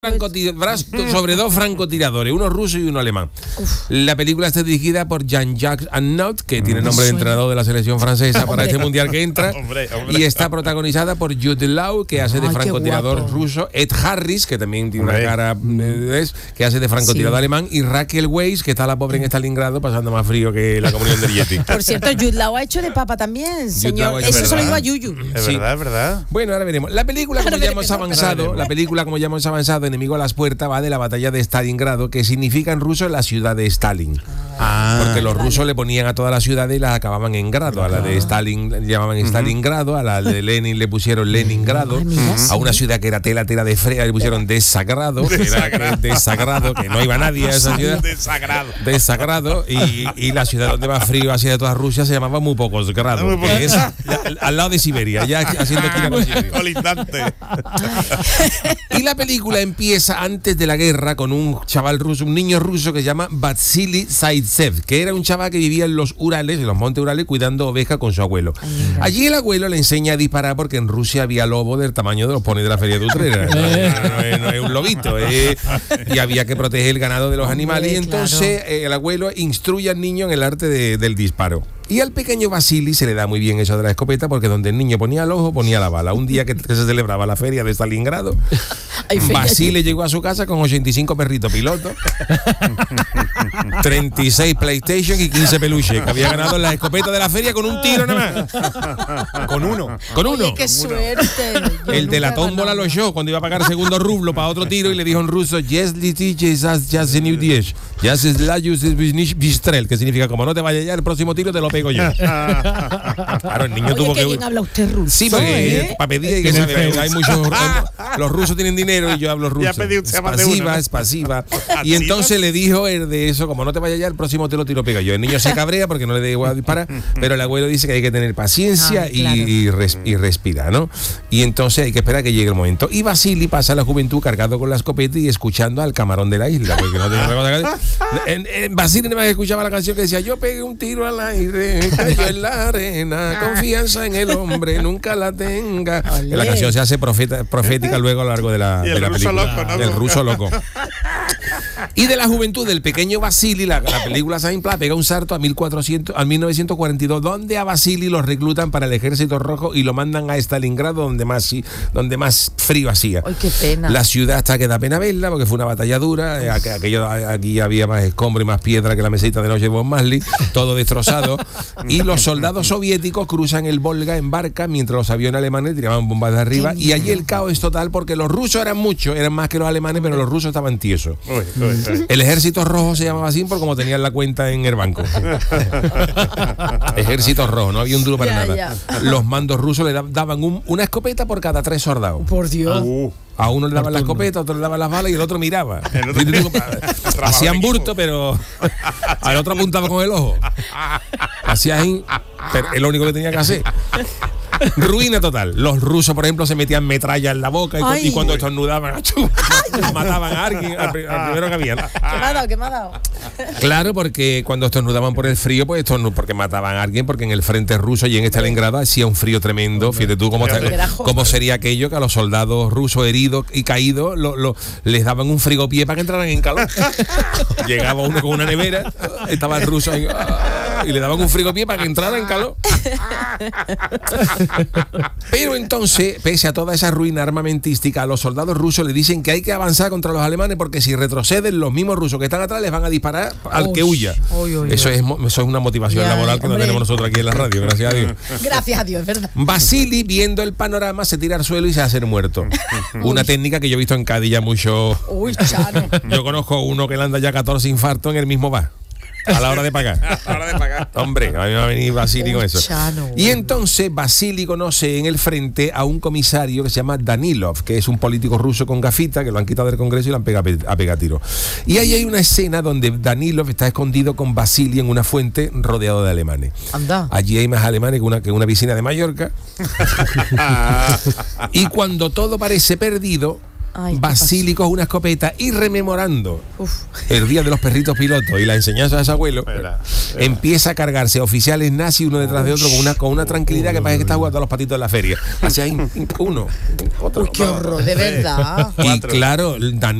Sobre dos francotiradores, uno ruso y uno alemán. La película está dirigida por Jean-Jacques Annaut, que tiene nombre de entrenador de la selección francesa para este mundial que entra. Y está protagonizada por Jude Law, que hace de francotirador ruso, Ed Harris, que también tiene una cara que hace de francotirador alemán, y Raquel Weisz, que está la pobre en Stalingrado pasando más frío que la comunión del Yeti. Por cierto, Jude Law ha hecho de papa también, señor. Eso se lo digo a Yuyu. Es verdad, es verdad. Bueno, ahora veremos. La película, como ya hemos avanzado, Enemigo a las puertas, va de la batalla de Stalingrado, que significa en ruso la ciudad de Stalin. Porque los rusos le ponían a todas las ciudades y las acababan en grado. A la de Stalin le llamaban Stalingrado, a la de Lenin le pusieron Leningrado, a una ciudad que era tela de frea le pusieron Desagrado, que era desagrado, que no iba nadie a esa ciudad. Desagrado. Y la ciudad donde más frío hacía de toda Rusia se llamaba Muy Pocos Grados, que es al lado de Siberia, ya haciendo esquina con Siberia. Y la película empieza antes de la guerra con un chaval ruso, un niño ruso que se llama Vasily Zaitsev, que era un chaval que vivía en los Urales, en los montes Urales, cuidando ovejas con su abuelo. Allí el abuelo le enseña a disparar porque en Rusia había lobos del tamaño de los ponis de la feria de Utrera. No es un lobito. Y había que proteger el ganado de los animales. Y entonces el abuelo instruye al niño en el arte del disparo. Y al pequeño Vasily se le da muy bien eso de la escopeta, porque donde el niño ponía el ojo, ponía la bala. Un día que se celebraba la feria de Stalingrado, Vasily llegó a su casa con 85 perritos pilotos, 36 PlayStation y 15 peluches, que había ganado en la escopeta de la feria con un tiro nada más. Con uno. Oye, qué suerte. El de la tómbola lo echó cuando iba a pagar segundo rublo para otro tiro y le dijo en ruso: Yes, que significa como no te vaya ya, el próximo tiro te lo pego yo. Claro, el niño tuvo que. ¿Quién habla usted ruso? Sí, porque para pedir hay que saber. Hay muchos. Los rusos tienen dinero y yo hablo ruso. Es pasiva. Y entonces le dijo el de eso: como no te vaya ya, el próximo te lo tiro pego yo. El niño se cabrea porque no le da igual disparar, pero el abuelo dice que hay que tener paciencia y respirar, ¿no? Y entonces hay que esperar a que llegue el momento. Y Vasily pasa la juventud cargado con la escopeta y escuchando al camarón de la isla, porque no tiene otra cosa. Vasily nada más escuchaba la canción que decía: yo pegué un tiro al aire, cayó en la arena, confianza en el hombre, nunca la tenga. La canción se hace profética luego a lo largo de la película. Loco, ¿no? Del ruso loco. Y de la juventud del pequeño Vasily, la película Saint-Pla pega un salto a 1942, donde a Vasily lo reclutan para el ejército rojo y lo mandan a Stalingrado, donde más frío hacía. Ay, qué pena. La ciudad hasta que da pena verla, porque fue una batalla dura. Aquí había más escombro y más piedra que la mesita de noche de Bob Marley, todo destrozado. Y los soldados soviéticos cruzan el Volga en barca, mientras los aviones alemanes tiraban bombas de arriba. Y allí el caos es total, porque los rusos eran muchos, eran más que los alemanes, pero los rusos estaban tiesos. El ejército rojo se llamaba así por como tenían la cuenta en el banco. Ejército rojo, no había un duro para nada. Los mandos rusos le daban una escopeta por cada 3 soldados. Por Dios. A uno le daban la escopeta, a otro le daban las balas y el otro miraba. Hacían burto, pero al otro apuntaba con el ojo. Hacían, pero es lo único que tenía que hacer. Ruina total. Los rusos, por ejemplo, se metían metralla en la boca y cuando estornudaban, mataban a alguien, al primero que había. ¿Qué me ha dado? Claro, porque cuando estornudaban por el frío, pues porque mataban a alguien, porque en el frente ruso y en Stalingrado hacía un frío tremendo. Fíjate tú cómo sería aquello, que a los soldados rusos heridos y caídos les daban un frigopié para que entraran en calor. Llegaba uno con una nevera, estaba el ruso ahí, y le daban un frigopié para que entrara en calor. Pero entonces, pese a toda esa ruina armamentística, a los soldados rusos le dicen que hay que avanzar contra los alemanes, porque si retroceden, los mismos rusos que están atrás les van a disparar al que huya. Eso es una motivación laboral que no tenemos nosotros aquí en la radio, gracias a Dios. Gracias a Dios, es verdad. Vasily, viendo el panorama, se tira al suelo y se hace muerto. Una técnica que yo he visto en Cádiz ya mucho. Chano. Yo conozco uno que le anda ya 14 infartos en el mismo bar. A la hora de pagar. Hombre, a mí me va a venir Vasily con eso. Y entonces Vasily conoce en el frente a un comisario que se llama Danilov, que es un político ruso con gafita, que lo han quitado del Congreso y lo han pegado a pegar tiro. Y ahí hay una escena donde Danilov está escondido con Vasily en una fuente rodeado de alemanes. Anda. Allí hay más alemanes que una piscina de Mallorca. Y cuando todo parece perdido, Basili coge una escopeta y rememorando el día de los perritos pilotos y la enseñanza de su abuelo, empieza a cargarse oficiales nazis uno detrás de otro con una tranquilidad que parece que está jugando a los patitos en la feria. Así hay uno, otro. Uy, qué horror, de verdad. Y claro,